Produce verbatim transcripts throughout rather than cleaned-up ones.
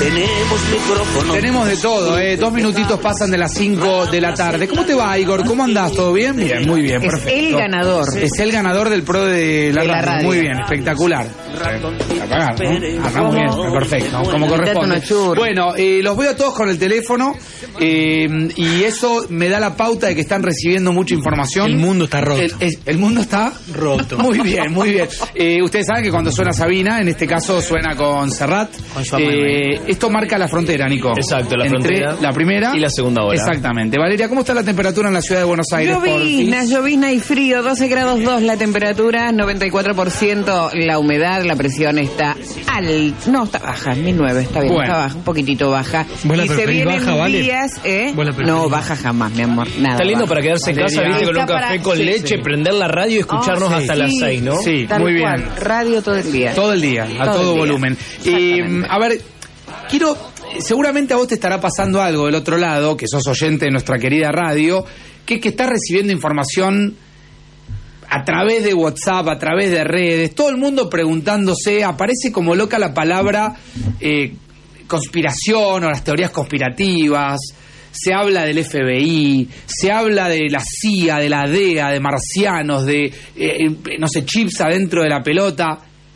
Tenemos micrófono. Tenemos de todo, ¿eh? Dos minutitos pasan de las cinco de la tarde. ¿Cómo te va, Igor? ¿Cómo andás? ¿Todo bien? Bien, muy bien, es perfecto. el ganador. Es el ganador del pro de la, de la radio. radio. Muy bien, espectacular. Apagar, ¿no? Arrancamos bien, perfecto, como corresponde. Bueno, eh, los veo a todos con el teléfono eh, y eso me da la pauta de que están recibiendo mucha información. El mundo está roto. El, el, el mundo está roto. Muy bien, muy bien. Eh, ustedes saben que cuando suena Sabina, en este caso suena con Serrat. Con eh, esto marca la frontera, Nico. Exacto, la Entre frontera. La primera y la segunda hora. Exactamente. Valeria, ¿cómo está la temperatura en la ciudad de Buenos Aires? Llovizna, llovizna y frío, doce grados dos la temperatura, noventa y cuatro por ciento la humedad, la presión está al... No, está baja, mil nueve, está bien, Bueno. está baja, un poquitito baja. ¿Vos la Y se preferís vienen baja, Vale? días, ¿eh? ¿Vos la preferís No, baja? baja jamás, mi amor, nada. Está lindo baja. para quedarse en casa, Valeria. viste, con un Está café para- con sí, leche, sí. prender la radio y escucharnos Oh, sí. hasta las seis, ¿no? Sí, Tal muy cual, bien. radio todo el día. Todo el día, a Todo todo, el día. volumen. Eh, Exactamente. a ver, quiero, seguramente a vos te estará pasando algo del otro lado, que sos oyente de nuestra querida radio, que es que estás recibiendo información a través de WhatsApp, a través de redes, todo el mundo preguntándose, aparece como loca la palabra eh, conspiración o las teorías conspirativas. Se habla del F B I, se habla de la C I A, de la D E A, de marcianos, de, eh, no sé, chips adentro de la pelota.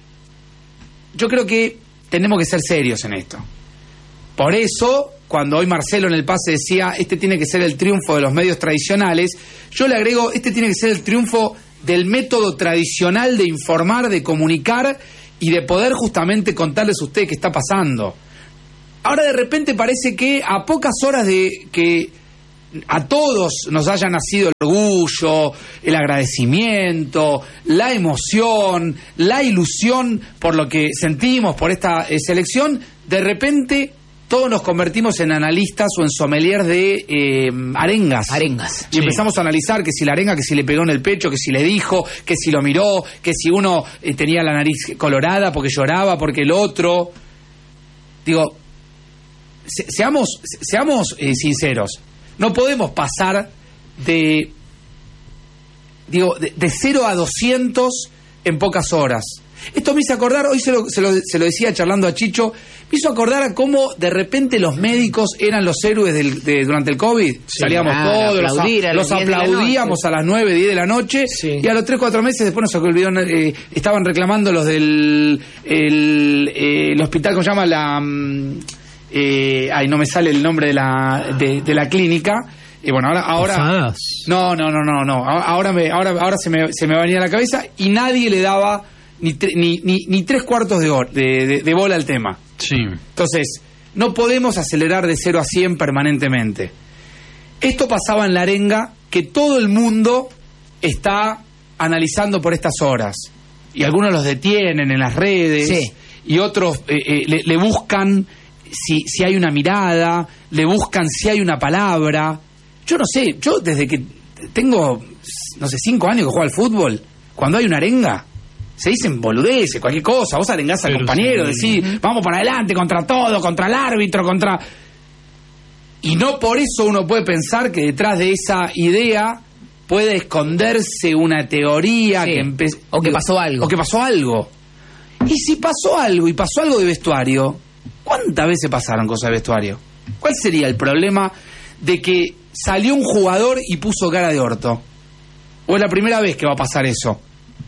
Yo creo que tenemos que ser serios en esto. Por eso, cuando hoy Marcelo en el pase decía, este tiene que ser el triunfo de los medios tradicionales, yo le agrego, este tiene que ser el triunfo del método tradicional de informar, de comunicar y de poder justamente contarles a ustedes qué está pasando. Ahora de repente parece que a pocas horas de que a todos nos haya nacido el orgullo, el agradecimiento, la emoción, la ilusión por lo que sentimos por esta eh, selección, de repente todos nos convertimos en analistas o en sommeliers de eh, arengas. Arengas. Y empezamos a analizar que si la arenga, que si le pegó en el pecho, que si le dijo, que si lo miró, que si uno eh, tenía la nariz colorada porque lloraba, porque el otro... Digo... Se, seamos seamos eh, sinceros, no podemos pasar de digo de, de cero a doscientos en pocas horas. Esto me hizo acordar, hoy se lo, se, lo, se lo decía charlando a Chicho, me hizo acordar a cómo de repente los médicos eran los héroes del, de, durante el COVID. Sí, salíamos ah, todos, los, aplaudir a los las diez de la aplaudíamos noche. a las nueve, diez de la noche, Sí. y a los tres, cuatro meses después nos olvidó, eh, estaban reclamando los del el, eh, el hospital, ¿cómo se llama? La... Mm, Eh, ay, no me sale el nombre de la de, de la clínica. Y bueno, ahora ahora Posadas. no, no, no, no, no. Ahora me ahora ahora se me se me venía a la cabeza y nadie le daba ni tre, ni, ni ni tres cuartos de, hor, de, de, de bola al tema. Sí. Entonces, no podemos acelerar de cero a cien permanentemente. Esto pasaba en la arenga que todo el mundo está analizando por estas horas. Y algunos los detienen en las redes, Sí. y otros eh, eh, le, le buscan si, si hay una mirada, le buscan si hay una palabra. Yo no sé, yo desde que tengo, no sé, cinco años que juego al fútbol, cuando hay una arenga, se dicen boludeces, cualquier cosa, vos arengás al Pero compañero, sí. decís, vamos para adelante, contra todo, contra el árbitro, contra... Y no por eso uno puede pensar que detrás de esa idea puede esconderse una teoría Sí. que empe- O que pasó algo. O que pasó algo. Y si pasó algo, y pasó algo de vestuario, ¿cuántas veces pasaron cosas de vestuario? ¿Cuál sería el problema de que salió un jugador y puso cara de orto? ¿O es la primera vez que va a pasar eso?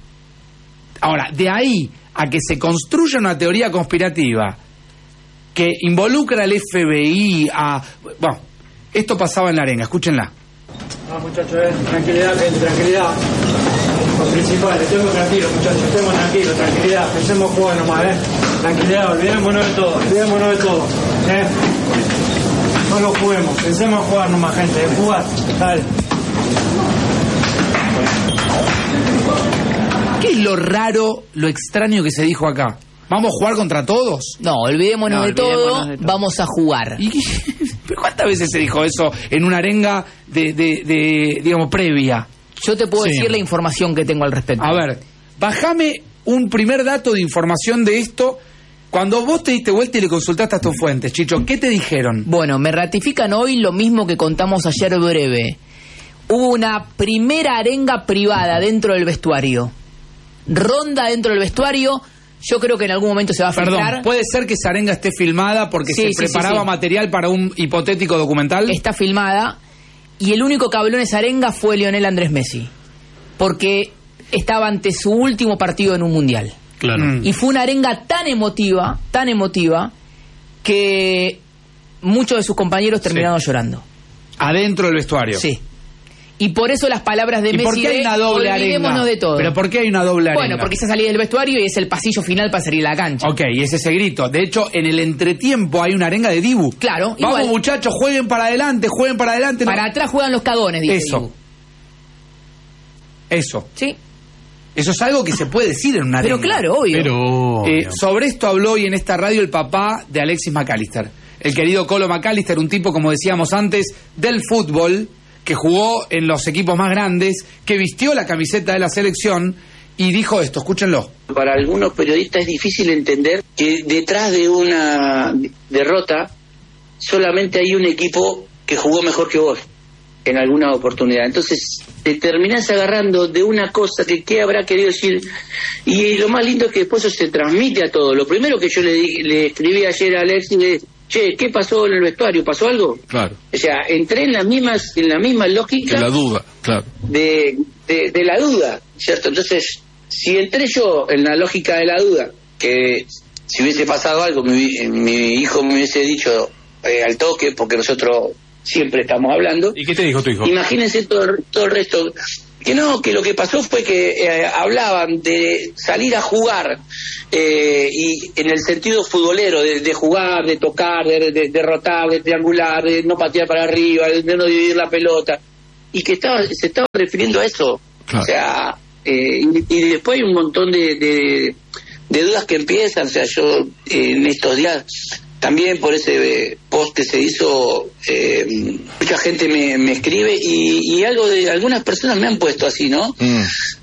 Ahora, de ahí a que se construya una teoría conspirativa que involucra al F B I, a... Bueno, esto pasaba en la arenga, escúchenla. Ah, muchachos, eh, tranquilidad, gente, tranquilidad. Lo principal, estemos tranquilos, muchachos, estemos tranquilos, tranquilidad. Pensemos jugar nomás, eh. Tranquilidad, olvidémonos de todo, olvidémonos de todo, eh. No lo juguemos, pensemos jugar nomás, gente, eh. Jugar, dale. ¿Qué es lo raro, lo extraño que se dijo acá? ¿Vamos a jugar contra todos? No, olvidémonos, No, de, olvidémonos todo, de todo. vamos a jugar. ¿Y qué- ¿Pero cuántas veces se dijo eso en una arenga de, de, de digamos, previa? Yo te puedo Sí. decir la información que tengo al respecto. A ver, bajame un primer dato de información de esto. Cuando vos te diste vuelta y le consultaste a tus fuentes, Chicho, ¿qué te dijeron? Bueno, me ratifican hoy lo mismo que contamos ayer breve. Hubo una primera arenga privada dentro del vestuario. Ronda dentro del vestuario, Yo creo que en algún momento se va a filtrar. Perdón, ¿puede ser que esa arenga esté filmada porque Sí, se sí, preparaba sí, sí. material para un hipotético documental? Está filmada. Y el único que habló en esa arenga fue Lionel Andrés Messi. Porque estaba ante su último partido en un mundial. Claro. Mm. Y fue una arenga tan emotiva, tan emotiva, que muchos de sus compañeros terminaron Sí. llorando. Adentro del vestuario. Sí. Y por eso las palabras de ¿Y Messi por qué hay de una doble olvidémonos arenga? de todo. ¿Pero por qué hay una doble arenga? Bueno, porque esa salida del vestuario y es el pasillo final para salir a la cancha. Ok, y es ese grito. De hecho, en el entretiempo hay una arenga de Dibu. Claro, Vamos, igual. muchachos, jueguen para adelante, jueguen para adelante. no- Para atrás juegan los cagones, dice Eso. Dibu. Eso. Sí, Eso es algo que se puede decir en una arenga. pero claro, obvio. Pero... Eh, sobre esto habló hoy en esta radio el papá de Alexis McAllister. El querido Colo McAllister, un tipo, como decíamos antes, del fútbol, que jugó en los equipos más grandes, que vistió la camiseta de la selección y dijo esto, escúchenlo. Para algunos periodistas es difícil entender que detrás de una derrota solamente hay un equipo que jugó mejor que vos en alguna oportunidad. Entonces te terminás agarrando de una cosa que qué habrá querido decir, y lo más lindo es que después eso se transmite a todo. Lo primero que yo le, di, le escribí ayer a Alexis es: che, ¿qué pasó en el vestuario? ¿Pasó algo? Claro. O sea, entré en la misma, en la misma lógica En la duda, claro. de, de, de la duda, ¿cierto? Entonces, si entré yo en la lógica de la duda, que si hubiese pasado algo, mi, mi hijo me hubiese dicho eh, al toque, porque nosotros siempre estamos hablando. ¿Y qué te dijo tu hijo? Imagínense todo, todo el resto. Que no, que lo que pasó fue que eh, hablaban de salir a jugar, eh, y en el sentido futbolero, de, de jugar, de tocar, de, de derrotar, de triangular, de no patear para arriba, de, de no dividir la pelota, y que estaba, se estaba refiriendo a eso. Claro. O sea, eh, y, y después hay un montón de, de, de dudas que empiezan. O sea, yo eh, en estos días también por ese eh, post que se hizo, eh, mucha gente me, me escribe y, y algo de algunas personas me han puesto así, ¿no? Mm.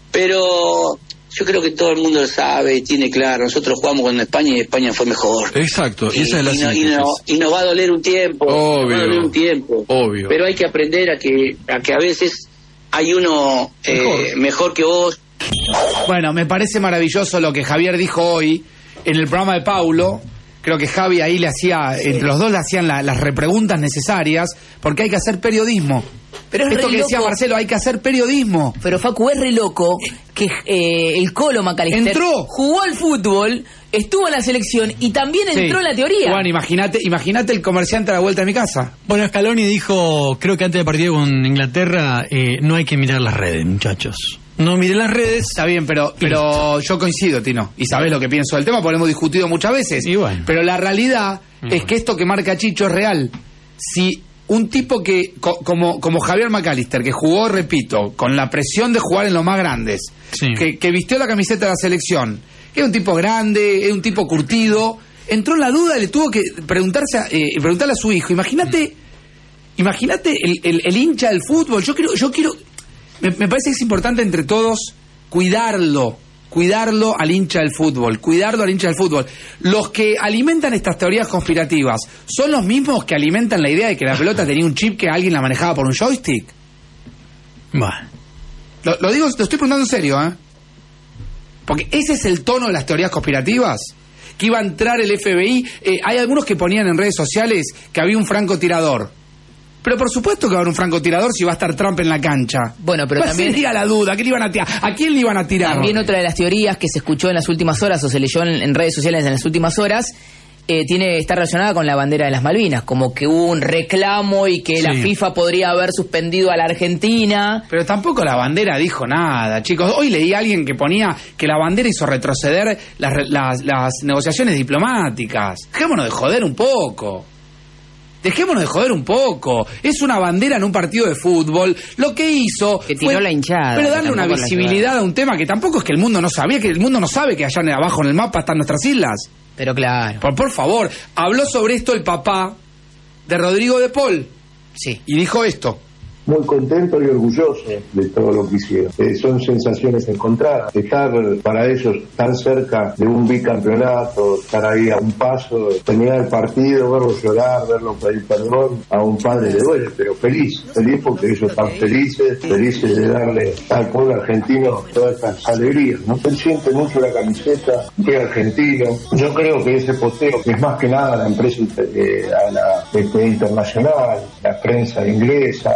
Pero yo creo que todo el mundo lo sabe y tiene claro. Nosotros jugamos con España y España fue mejor. Exacto, y esa es la y, no, y, síntesis. no, y nos va a doler un tiempo. Obvio. Nos va a doler un tiempo. Obvio. Pero hay que aprender a que a que a veces hay uno eh, Mejor. mejor que vos. Bueno, me parece maravilloso lo que Javier dijo hoy en el programa de Paulo. Creo que Javi ahí le hacía, entre los dos le hacían la- las repreguntas necesarias, porque hay que hacer periodismo. Pero es Esto re que decía loco. Marcelo, hay que hacer periodismo. Pero Facu, es re loco que eh, el Colo McAllister Entró. jugó al fútbol, estuvo en la selección y también entró Sí. en la teoría. Bueno, imagínate, imagínate el comerciante a la vuelta de mi casa. Bueno, Scaloni dijo, creo que antes del partido con Inglaterra, eh, no hay que mirar las redes, muchachos. No miren las redes. Está bien, pero, pero yo coincido, Tino. Y sabés lo que pienso del tema, porque lo hemos discutido muchas veces. Y bueno. Pero la realidad Y es bueno. que esto que marca Chicho es real. Si un tipo que, co- como, como Javier McAllister, que jugó, repito, con la presión de jugar en los más grandes, Sí. que, que vistió la camiseta de la selección, que es un tipo grande, es un tipo curtido, entró en la duda y le tuvo que preguntarse a, eh, preguntarle a su hijo. Imagínate, imagínate el, el, el hincha del fútbol. Yo quiero, yo quiero, me, me parece que es importante entre todos cuidarlo, cuidarlo al hincha del fútbol, cuidarlo al hincha del fútbol. Los que alimentan estas teorías conspirativas son los mismos que alimentan la idea de que la pelota tenía un chip que alguien la manejaba por un joystick. Bueno. Lo, lo digo, lo estoy preguntando en serio, ¿eh? Porque ese es el tono de las teorías conspirativas. Que iba a entrar el F B I. Eh, hay algunos que ponían en redes sociales que había un francotirador. Pero por supuesto que va a haber un francotirador si va a estar Trump en la cancha. Bueno, pero ¿Cuál también- sería la duda? ¿Qué le iban a tirar? ¿A quién le iban a tirar? También otra de las teorías que se escuchó en las últimas horas o se leyó en, en redes sociales en las últimas horas eh, tiene está relacionada con la bandera de las Malvinas, como que hubo un reclamo y que la Sí. FIFA podría haber suspendido a la Argentina. Pero tampoco la bandera dijo nada, chicos. Hoy leí a alguien que ponía que la bandera hizo retroceder las, re- las, las negociaciones diplomáticas. Dejémonos de joder un poco. Dejémonos de joder un poco. Es una bandera en un partido de fútbol. Lo que hizo Que tiró fue- la hinchada, Pero que darle una tampoco la visibilidad a un tema que tampoco es que el mundo no sabía, que el mundo no sabe que allá abajo en el mapa están nuestras islas. Pero claro, Por, por favor, habló sobre esto el papá de Rodrigo de Paul sí. y dijo esto. muy contentos y orgullosos de todo lo que hicieron. Eh, son sensaciones encontradas. Estar para ellos tan cerca de un bicampeonato, estar ahí a un paso, terminar el partido, verlos llorar, verlos pedir perdón, a un padre le duele, pero feliz, feliz porque ellos están felices, felices de darle al pueblo argentino todas estas alegrías, ¿no? Él siente mucho la camiseta, que es argentino. Yo creo que ese posteo, que es más que nada la empresa eh, a la este, internacional, la prensa inglesa,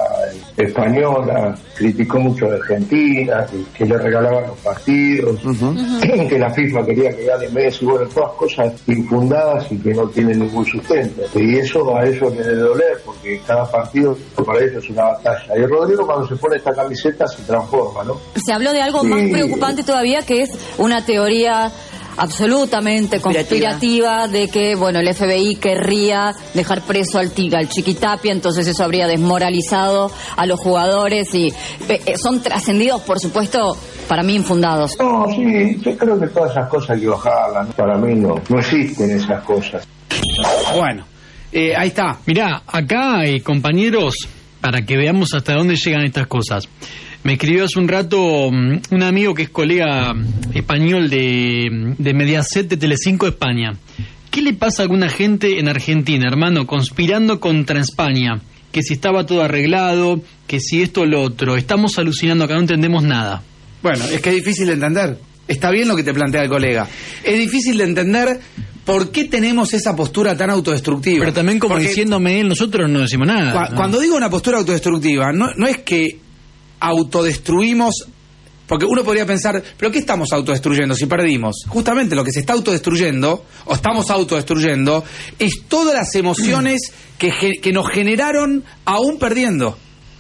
española, criticó mucho a Argentina, que, que le regalaban los partidos, uh-huh. que la FIFA quería que gane Messi, bueno, todas cosas infundadas y que no tienen ningún sustento. Y eso a ellos les debe doler, porque cada partido para ellos es una batalla. Y Rodrigo, cuando se pone esta camiseta, se transforma, ¿no? Se habló de algo sí. más preocupante todavía, que es una teoría absolutamente conspirativa de que, bueno, el F B I querría dejar preso al Tigre, al Chiquitapia, entonces eso habría desmoralizado a los jugadores y eh, son trascendidos, por supuesto, para mí infundados. No, sí, yo creo que todas esas cosas hay que bajarlas, ¿no? Para mí no, no existen esas cosas. Bueno, eh, ahí está. Mirá, acá hay compañeros, para que veamos hasta dónde llegan estas cosas. Me escribió hace un rato um, un amigo que es colega español de, de Mediaset de Telecinco España. ¿Qué le pasa a alguna gente en Argentina, hermano, conspirando contra España? Que si estaba todo arreglado, que si esto o lo otro. Estamos alucinando acá, no entendemos nada. Bueno, es que es difícil de entender. Está bien lo que te plantea el colega. Es difícil de entender por qué tenemos esa postura tan autodestructiva. Pero también como Porque diciéndome él, nosotros no decimos nada. Cu- ¿no? Cuando digo una postura autodestructiva, no, no es que autodestruimos, porque uno podría pensar, ¿pero qué estamos autodestruyendo si perdimos? Justamente lo que se está autodestruyendo, o estamos autodestruyendo, es todas las emociones que, ge- que nos generaron aún perdiendo.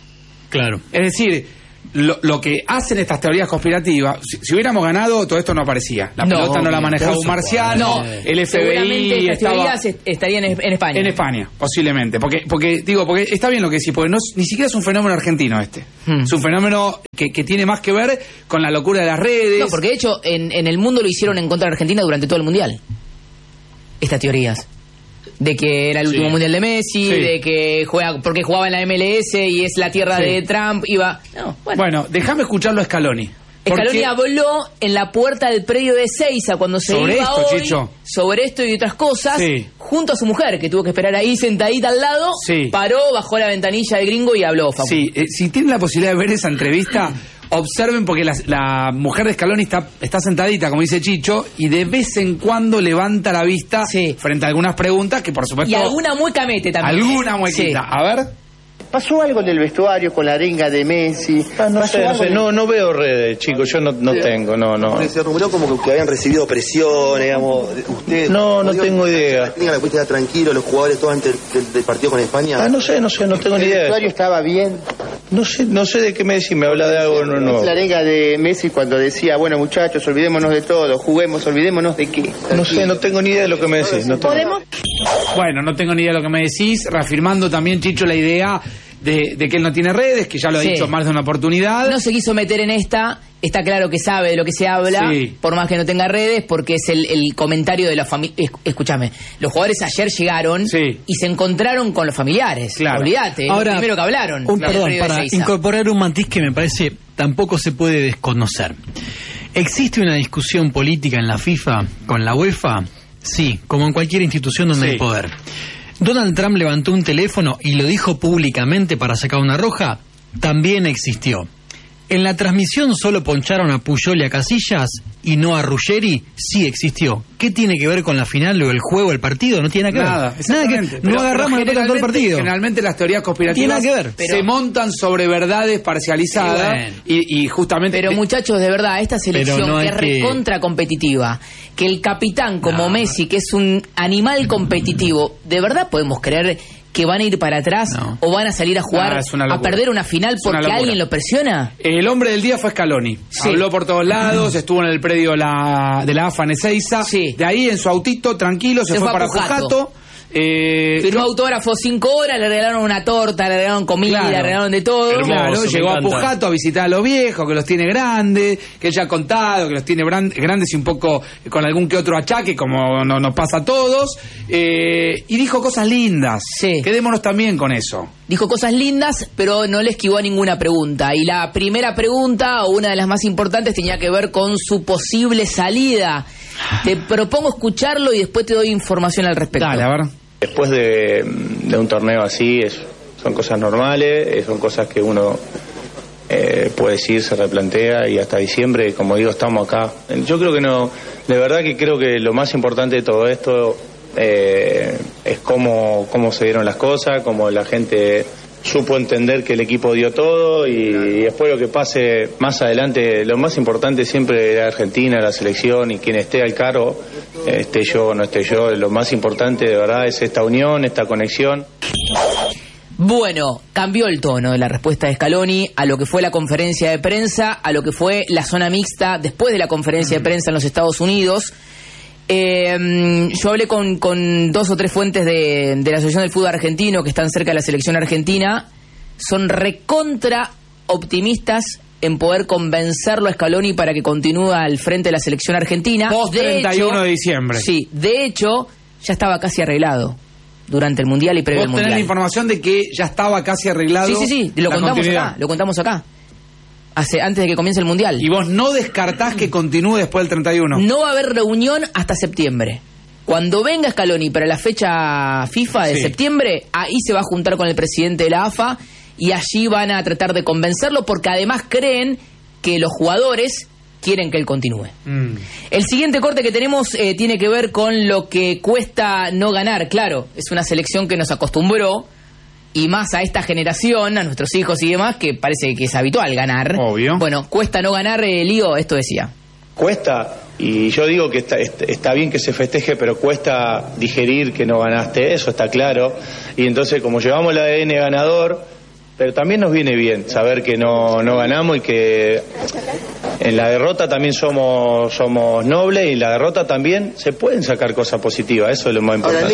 Claro. Es decir, lo, lo que hacen estas teorías conspirativas, si, si hubiéramos ganado, todo esto no aparecía. La No, pelota no la manejaba un marciano, no, el F B I seguramente estas estaba... teorías est- estarían en, en España. En España, posiblemente. Porque, porque digo, porque está bien lo que decís, porque no, es- ni siquiera es un fenómeno argentino este. Hmm. Es un fenómeno que, que tiene más que ver con la locura de las redes. No, porque de hecho en, en el mundo lo hicieron en contra de Argentina durante todo el mundial. Estas teorías. De que era el último Sí. mundial de Messi, Sí. de que juega porque jugaba en la M L S y es la tierra Sí. de Trump, iba... No, bueno. Bueno, déjame escucharlo a Scaloni. Scaloni Porque- habló en la puerta del predio de Ezeiza cuando se Sobre iba esto, hoy, Chicho. sobre esto y otras cosas, Sí. junto a su mujer, que tuvo que esperar ahí sentadita al lado, Sí. paró, bajó la ventanilla de Gringo y habló. Facu. Sí, eh, si tienen la posibilidad de ver esa entrevista, observen porque la, la mujer de Scaloni está, está sentadita, como dice Chicho, y de vez en cuando levanta la vista Sí. frente a algunas preguntas que por supuesto... Y alguna mueca mete también. Alguna muequita. Sí. A ver... ¿Pasó algo en el vestuario con la arenga de Messi? Ah, no ¿Pasó sé, no algo sé, en- no, no veo redes, chicos, yo no, no tengo, no, no. Se rumoró como que habían recibido presión, digamos, ustedes... No, no tengo idea. La la pudiste dar tranquilo, los jugadores todos antes del, del partido con España. Ah, no sé, no sé, no tengo ni ¿El idea. vestuario estaba bien? No sé, no sé de qué me decís, me habla de algo no, no. La arenga de Messi cuando decía, bueno muchachos, olvidémonos de todo, juguemos, olvidémonos de qué. No sé, no tengo ni idea de lo que me decís. No tengo. ¿Podemos? Bueno, no tengo ni idea de lo que me decís, reafirmando también, Chicho, la idea de, de que él no tiene redes, que ya lo ha Sí. dicho más de una oportunidad. No se quiso meter en esta, está claro que sabe de lo que se habla, Sí. por más que no tenga redes, porque es el, el comentario de la familia. Escúchame, los jugadores ayer llegaron Sí. y se encontraron con los familiares. Claro. Olvídate, es lo primero que hablaron. Un, en el perdón, predio de para Ezeiza. incorporar un matiz que me parece tampoco se puede desconocer. ¿Existe una discusión política en la FIFA con la UEFA? Sí, como en cualquier institución donde Sí. hay poder. ¿Donald Trump levantó un teléfono y lo dijo públicamente para sacar una roja? También existió. En la transmisión solo poncharon a Puyol y a Casillas y no a Ruggeri. Sí existió. ¿Qué tiene que ver con la final o el juego, el partido? No tiene nada que ver. Nada, Nada que exactamente. no Pero- agarramos pero la pelota en todo el generalmente- partido. Generalmente las teorías conspirativas Tiene nada que ver. se montan sobre verdades parcializadas Y bueno. y, y justamente... Pero muchachos, de verdad, esta selección no que hay es que- recontra competitiva, que el capitán como No. Messi, que es un animal competitivo, ¿de verdad podemos creer que van a ir para atrás No. o van a salir a jugar Ah, es una a locura. perder una final Es una porque locura. alguien lo presiona? El hombre del día fue Scaloni. Sí. Habló por todos lados, estuvo en el predio la, de la A F A en Ezeiza. Sí. De ahí en su autito, tranquilo, se, Se fue, fue a para Pujato. Pujato. Eh, Firmó autógrafo cinco horas, le regalaron una torta, le regalaron comida, Claro. le regalaron de todo. Hermoso, claro, me llegó a encanta. Pujato a visitar a los viejos, que los tiene grandes, que ella ha contado, que los tiene bran- grandes y un poco con algún que otro achaque, como no, nos pasa a todos, eh, y dijo cosas lindas. Sí. Quedémonos también con eso. Dijo cosas lindas, pero no le esquivó a ninguna pregunta. Y la primera pregunta, o una de las más importantes, tenía que ver con su posible salida. Te propongo escucharlo y después te doy información al respecto. Dale, a ver. Después de, de un torneo así, es, son cosas normales, eh, son cosas que uno eh, puede decir, se replantea, y hasta diciembre, como digo, estamos acá. Yo creo que no, de verdad que creo que lo más importante de todo esto eh, es cómo, cómo se dieron las cosas, cómo la gente supo entender que el equipo dio todo, y, y después lo que pase más adelante, lo más importante siempre era Argentina, la selección, y quien esté al cargo, eh, esté yo o no esté yo, lo más importante de verdad es esta unión, esta conexión. Bueno, cambió el tono de la respuesta de Scaloni a lo que fue la conferencia de prensa, a lo que fue la zona mixta después de la conferencia de prensa en los Estados Unidos. Eh, yo hablé con, con dos o tres fuentes de, de la Asociación del Fútbol Argentino que están cerca de la selección argentina. Son recontra optimistas en poder convencerlo a Scaloni para que continúe al frente de la selección argentina. Post treinta y uno de diciembre. Sí, de hecho, ya estaba casi arreglado durante el Mundial y previo al Vos tenés Mundial. la información de que ya estaba casi arreglado. Sí, sí, sí, lo la contamos continuidad. acá, lo contamos acá. Hace, antes de que comience el Mundial. Y vos no descartás que continúe después del treinta y uno. No va a haber reunión hasta septiembre. Cuando venga Scaloni para la fecha FIFA de Sí. septiembre, ahí se va a juntar con el presidente de la A F A y allí van a tratar de convencerlo, porque además creen que los jugadores quieren que él continúe. Mm. El siguiente corte que tenemos eh, tiene que ver con lo que cuesta no ganar. Claro, es una selección que nos acostumbró, y más a esta generación, a nuestros hijos y demás, que parece que es habitual ganar. Obvio. Bueno, cuesta no ganar, eh, Lío, esto decía. Cuesta, y yo digo que está, está bien que se festeje, pero cuesta digerir que no ganaste, eso está claro. Y entonces, como llevamos el A D N ganador, pero también nos viene bien saber que no, no ganamos, y que en la derrota también somos, somos nobles, y en la derrota también se pueden sacar cosas positivas, eso es lo más importante.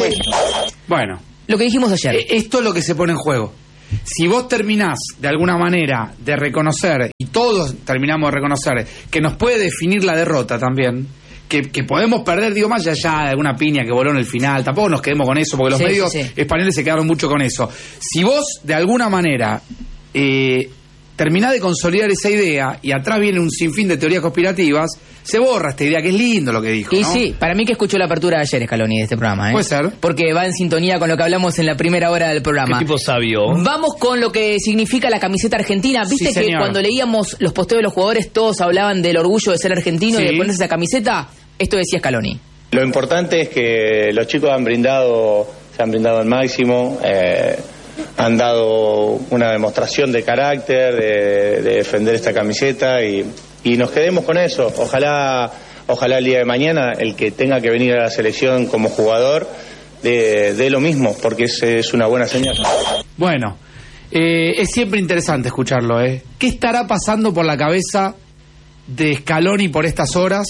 Bueno. Lo que dijimos ayer. Eh, Esto es lo que se pone en juego. Si vos terminás de alguna manera de reconocer, y todos terminamos de reconocer, que nos puede definir la derrota también, que, que podemos perder, digo, más allá de alguna piña que voló en el final, tampoco nos quedemos con eso, porque los Sí, medios sí, sí. españoles se quedaron mucho con eso. Si vos de alguna manera eh, terminás de consolidar esa idea, y atrás viene un sinfín de teorías conspirativas, se borra esta idea, que es lindo lo que dijo, Y ¿no? sí, para mí que escuchó la apertura de ayer Scaloni de este programa, ¿eh? Puede ser. Porque va en sintonía con lo que hablamos en la primera hora del programa. Qué tipo sabio. Vamos con lo que significa la camiseta argentina. Viste Sí, que señor. cuando leíamos los posteos de los jugadores, todos hablaban del orgullo de ser argentino Sí. y de ponerse esa camiseta. Esto decía Scaloni. Lo importante es que los chicos han brindado, se han brindado al máximo, eh, han dado una demostración de carácter, de, de defender esta camiseta, y, y nos quedemos con eso. Ojalá, ojalá el día de mañana el que tenga que venir a la selección como jugador de, de lo mismo, porque es, es una buena señal. Bueno, eh, es siempre interesante escucharlo, ¿eh? ¿Qué estará pasando por la cabeza de Scaloni por estas horas?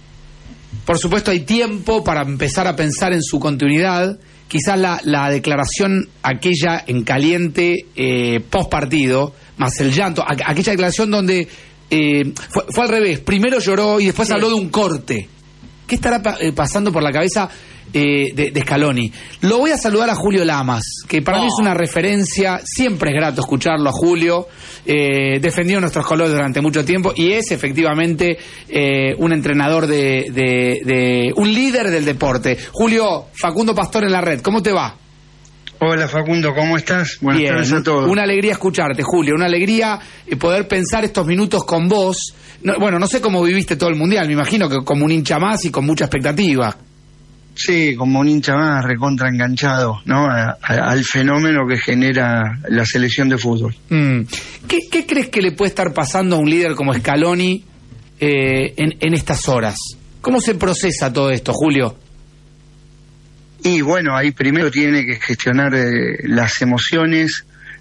Por supuesto, hay tiempo para empezar a pensar en su continuidad. Quizás la, la declaración aquella en caliente, eh, post partido, más el llanto, a, aquella declaración donde eh, fue, fue al revés, primero lloró y después Sí. habló de un corte. ¿Qué estará pa- eh, pasando por la cabeza eh, de, de Scaloni? Lo voy a saludar a Julio Lamas, que para mí es una referencia, siempre es grato escucharlo a Julio, eh, defendió nuestros colores durante mucho tiempo, y es efectivamente eh, un entrenador de, de, de un líder del deporte. Julio, Facundo Pastor en la red, ¿cómo te va? Hola Facundo, ¿cómo estás? Buenas Bien, tardes a todos. una alegría escucharte, Julio, una alegría eh, poder pensar estos minutos con vos. No, bueno, no sé cómo viviste todo el Mundial, me imagino que como un hincha más y con mucha expectativa. Sí, como un hincha más recontra enganchado, ¿no? A- a- al fenómeno que genera la selección de fútbol. Mm. ¿Qué, ¿Qué crees que le puede estar pasando a un líder como Scaloni eh, en, en estas horas? ¿Cómo se procesa todo esto, Julio? Y bueno, ahí primero tiene que gestionar eh, las emociones,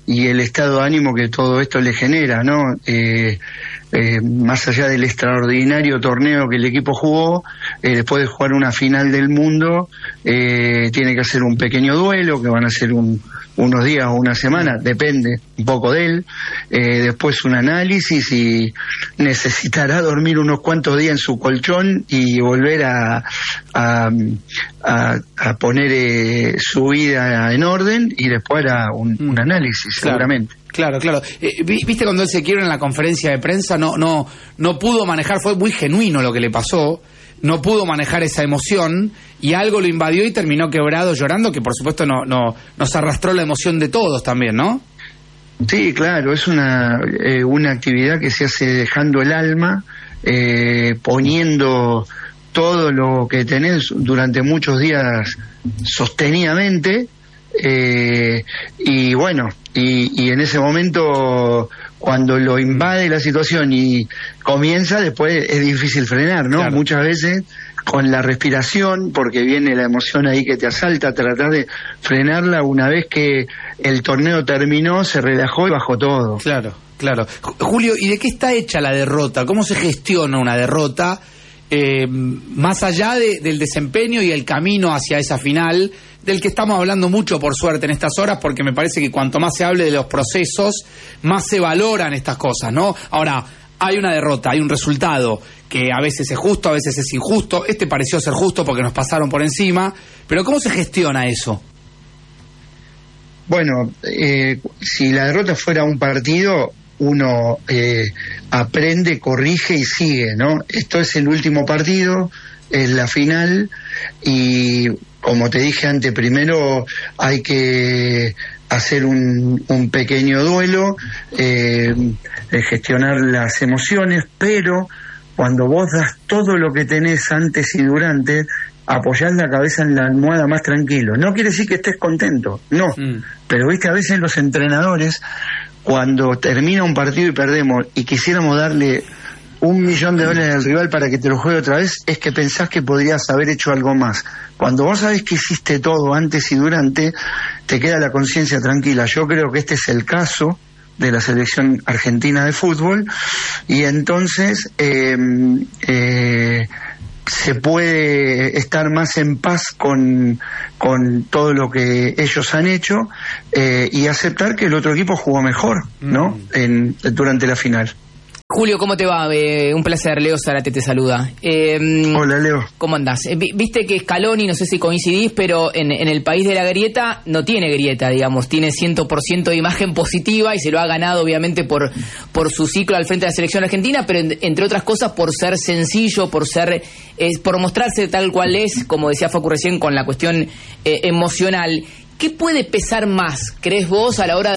y el estado de ánimo que todo esto le genera, ¿no? Eh, eh, más allá del extraordinario torneo que el equipo jugó, eh, después de jugar una final del mundo, eh, tiene que hacer un pequeño duelo, que van a ser un, unos días o una semana, depende un poco de él, eh, después un análisis y necesitará dormir unos cuantos días en su colchón y volver a, a, a, a poner eh, su vida en orden y después hará un, un análisis, claro, seguramente. Claro, claro. Eh, viste cuando él se quiebra en la conferencia de prensa, no, no, no pudo manejar, fue muy genuino lo que le pasó, no pudo manejar esa emoción y algo lo invadió y terminó quebrado llorando, que por supuesto no, no, nos arrastró la emoción de todos también, ¿no? Sí, claro, es una, eh, una actividad que se hace dejando el alma, eh, poniendo todo lo que tenés durante muchos días sostenidamente, eh, y bueno, y, y en ese momento cuando lo invade la situación y comienza, después es difícil frenar, ¿no? Claro. Muchas veces con la respiración, porque viene la emoción ahí que te asalta, tratar de frenarla. Una vez que el torneo terminó, se relajó y bajó todo. Claro, claro. Julio, ¿y de qué está hecha la derrota? ¿Cómo se gestiona una derrota? Eh, más allá de, del desempeño y el camino hacia esa final, del que estamos hablando mucho, por suerte, en estas horas, porque me parece que cuanto más se hable de los procesos, más se valoran estas cosas, ¿no? Ahora, hay una derrota, hay un resultado que a veces es justo, a veces es injusto. Este pareció ser justo porque nos pasaron por encima, pero ¿cómo se gestiona eso? Bueno, eh, si la derrota fuera un partido, uno eh, aprende, corrige y sigue, ¿no? Esto es el último partido, es la final y, como te dije antes, primero hay que hacer un, un pequeño duelo, eh, gestionar las emociones, pero cuando vos das todo lo que tenés antes y durante, apoyás la cabeza en la almohada más tranquilo. No quiere decir que estés contento, no, mm. pero viste, a veces los entrenadores, cuando termina un partido y perdemos y quisiéramos darle un millón de dólares al rival para que te lo juegue otra vez, es que pensás que podrías haber hecho algo más. Cuando vos sabés que hiciste todo antes y durante, te queda la conciencia tranquila. Yo creo que este es el caso de la selección argentina de fútbol, y entonces eh, eh, se puede estar más en paz con, con todo lo que ellos han hecho, eh, y aceptar que el otro equipo jugó mejor, ¿no? En, durante la final. Julio, ¿cómo te va? Eh, un placer. Leo Zárate te saluda. Eh, Hola, Leo. ¿Cómo andás? Eh, viste que Scaloni, no sé si coincidís, pero en, en el país de la grieta no tiene grieta, digamos. Tiene cien por ciento de imagen positiva y se lo ha ganado, obviamente, por, por su ciclo al frente de la selección argentina, pero en, entre otras cosas por ser sencillo, por ser eh, por mostrarse tal cual es, como decía Facu recién, con la cuestión eh, emocional. ¿Qué puede pesar más, crees vos, a la hora